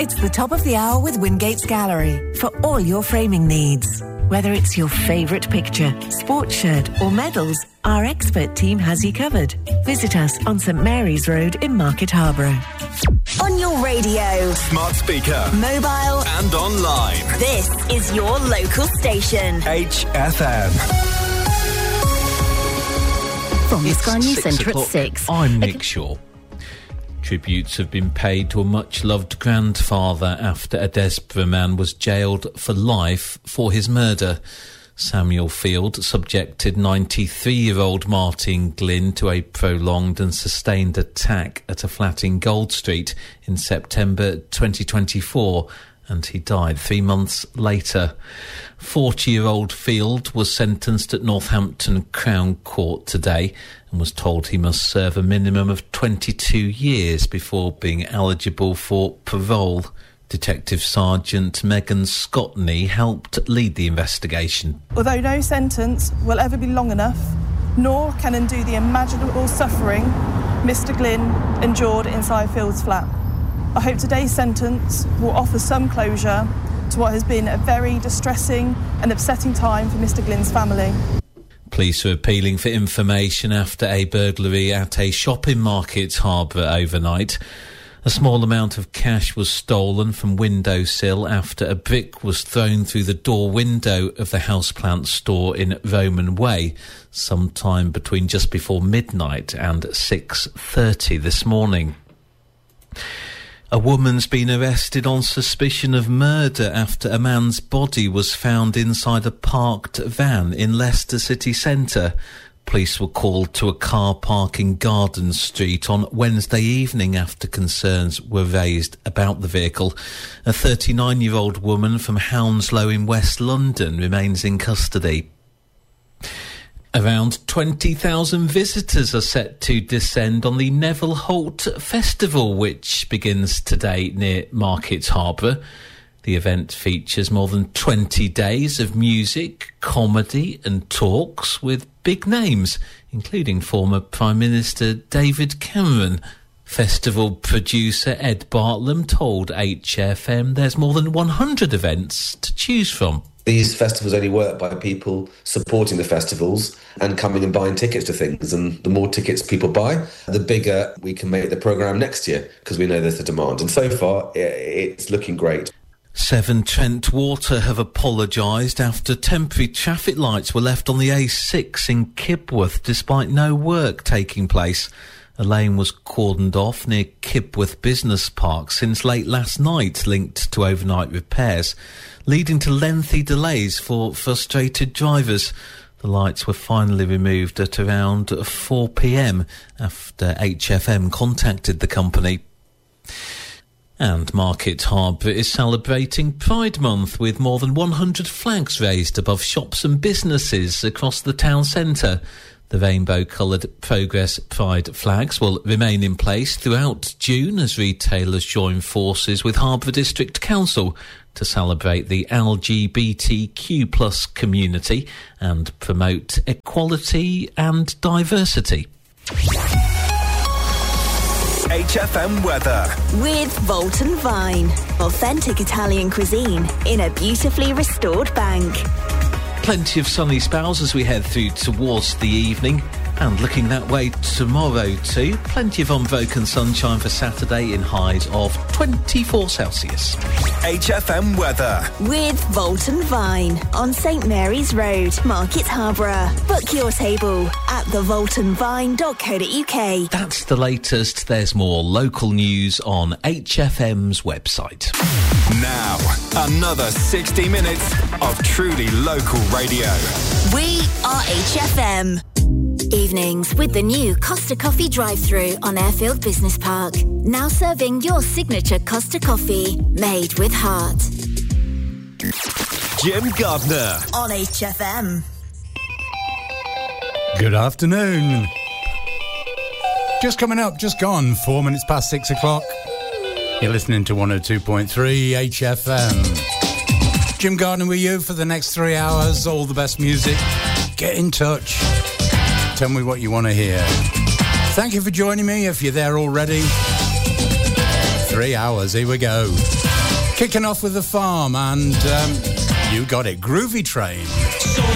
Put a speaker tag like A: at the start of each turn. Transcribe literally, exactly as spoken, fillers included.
A: It's the top of the hour with Wingates Gallery for all your framing needs. Whether it's your favourite picture, sports shirt or medals, our expert team has you covered. Visit us on St Mary's Road in Market Harborough.
B: On your radio,
C: smart speaker,
B: mobile
C: and online.
B: This is your local station.
C: H F M.
D: From the Sky News Centre at six.
E: I'm Nick Shaw. Tributes have been paid to a much-loved grandfather after a Desborough man was jailed for life for his murder. Samuel Field subjected ninety-three-year-old Martin Glynn to a prolonged and sustained attack at a flat in Gold Street in September twenty twenty-four, and he died three months later. forty-year-old Field was sentenced at Northampton Crown Court today and was told he must serve a minimum of twenty-two years before being eligible for parole. Detective Sergeant Megan Scotney helped lead the investigation.
F: Although no sentence will ever be long enough, nor can undo the imaginable suffering Mister Glynn endured inside Field's flat, I hope today's sentence will offer some closure to what has been a very distressing and upsetting time for Mister Glynn's family.
E: Police are appealing for information after a burglary at a shopping market Harborough overnight. A small amount of cash was stolen from windowsill after a brick was thrown through the door window of the houseplant store in Roman Way sometime between just before midnight and six thirty this morning. A woman's been arrested on suspicion of murder after a man's body was found inside a parked van in Leicester city centre. Police were called to a car park in Garden Street on Wednesday evening after concerns were raised about the vehicle. A thirty-nine-year-old woman from Hounslow in West London remains in custody. Around twenty thousand visitors are set to descend on the Neville Holt Festival, which begins today near Market Harborough. The event features more than twenty days of music, comedy and talks with big names, including former Prime Minister David Cameron. Festival producer Ed Bartlam told H F M there's more than one hundred events to choose from.
G: These festivals only work by people supporting the festivals and coming and buying tickets to things. And the more tickets people buy, the bigger we can make the programme next year, because we know there's a demand. And so far, it's looking great.
E: Severn Trent Water have apologised after temporary traffic lights were left on the A six in Kibworth despite no work taking place. A lane was cordoned off near Kibworth Business Park since late last night, linked to overnight repairs, leading to lengthy delays for frustrated drivers. The lights were finally removed at around four p.m. after H F M contacted the company. And Market Harborough is celebrating Pride Month with more than one hundred flags raised above shops and businesses across the town centre. The rainbow-coloured Progress Pride flags will remain in place throughout June as retailers join forces with Harborough District Council to celebrate the L G B T Q plus community and promote equality and diversity.
C: H F M weather.
B: With Volton Vine. Authentic Italian cuisine in a beautifully restored bank.
E: Plenty of sunny spells as we head through towards the evening. And looking that way tomorrow too. Plenty of unbroken sunshine for Saturday in highs of twenty-four Celsius.
C: H F M weather.
B: With Volton Vine on St Mary's Road, Market Harborough. Book your table at the volton vine dot co dot uk.
E: That's the latest. There's more local news on H F M's website.
C: Now, another sixty minutes of truly local radio.
B: We are H F M. Evenings with the new Costa Coffee drive-thru on Airfield Business Park. Now serving your signature Costa Coffee, made with heart.
C: Jim Gardner
B: on H F M.
H: Good afternoon. Just coming up, just gone, four minutes past six o'clock. You're listening to one oh two point three H F M. Jim Gardner with you for the next three hours. All the best music. Get in touch. Tell me what you want to hear. Thank you for joining me if you're there already. Three hours, here we go. Kicking off with The Farm, and um, you got it, Groovy Train.